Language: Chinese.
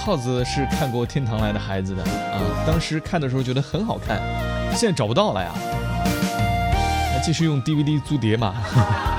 耗子是看过《天堂来的孩子》的啊，当时看的时候觉得很好看，现在找不到了呀。那继续用 DVD 租碟嘛。